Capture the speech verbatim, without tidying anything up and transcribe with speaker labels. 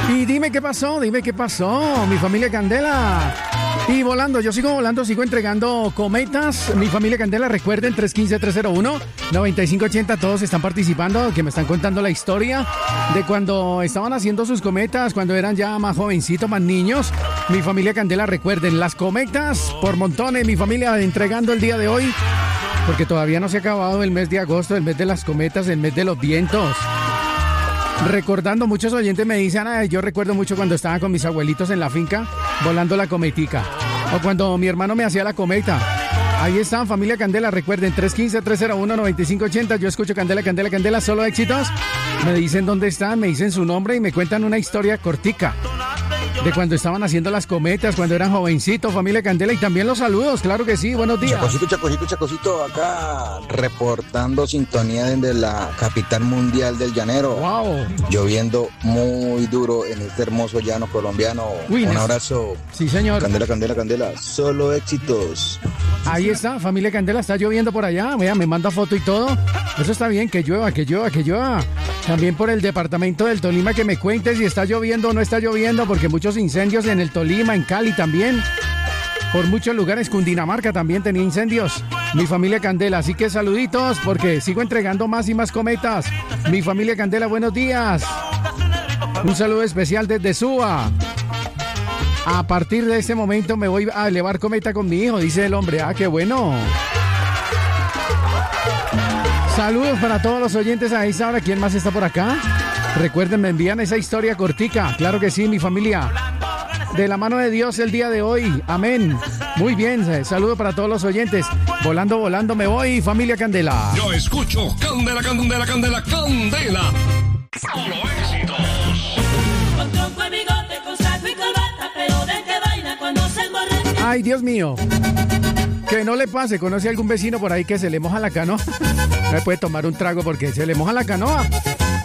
Speaker 1: Y dime qué pasó, dime qué pasó, mi familia Candela. Y volando, yo sigo volando, sigo entregando cometas. Mi familia Candela, recuerden, tres uno cinco, tres cero uno, nueve cinco ocho cero, todos están participando, que me están contando la historia de cuando estaban haciendo sus cometas, cuando eran ya más jovencitos, más niños. Mi familia Candela, recuerden, las cometas por montones, mi familia entregando el día de hoy, porque todavía no se ha acabado el mes de agosto, el mes de las cometas, el mes de los vientos. Recordando, muchos oyentes me dicen, ay, yo recuerdo mucho cuando estaba con mis abuelitos en la finca volando la cometica, o cuando mi hermano me hacía la cometa. Ahí están, familia Candela, recuerden, tres uno cinco, tres cero uno, nueve cinco ocho cero. Yo escucho Candela, Candela, Candela, solo éxitos. Me dicen dónde están, me dicen su nombre y me cuentan una historia cortica de cuando estaban haciendo las cometas, cuando eran jovencitos, familia Candela, y también los saludos, claro que sí, buenos días.
Speaker 2: Chacosito, Chacosito, Chacosito, acá reportando sintonía desde la capital mundial del llanero.
Speaker 1: Wow.
Speaker 2: Lloviendo muy duro en este hermoso llano colombiano.
Speaker 1: Uy,
Speaker 2: un abrazo.
Speaker 1: Sí, señor.
Speaker 2: Candela, Candela, Candela, solo éxitos.
Speaker 1: Ahí está, familia Candela, está lloviendo por allá, vea, me manda foto y todo. Eso está bien, que llueva, que llueva, que llueva. También por el departamento del Tolima, que me cuentes si está lloviendo o no está lloviendo, porque muchos incendios en el Tolima, en Cali también. Por muchos lugares, Cundinamarca también tenía incendios. Mi familia Candela, así que saluditos, porque sigo entregando más y más cometas. Mi familia Candela, buenos días. Un saludo especial desde Suba. A partir de este momento me voy a elevar cometa con mi hijo, dice el hombre. Ah, qué bueno. Saludos para todos los oyentes a esta hora. ¿Quién más está por acá? Recuerden, me envían esa historia cortica. Claro que sí, mi familia. De la mano de Dios el día de hoy. Amén. Muy bien. Saludos para todos los oyentes. Volando, volando me voy, familia Candela.
Speaker 3: Yo escucho Candela, Candela, Candela, Candela. Solo éxitos.
Speaker 4: Con tronco y bigote, con saco y corbata, pero de que baila cuando se emborracha.
Speaker 1: Ay, Dios mío. Que no le pase, ¿conoce algún vecino por ahí que se le moja la canoa? Me puede tomar un trago porque se le moja la canoa.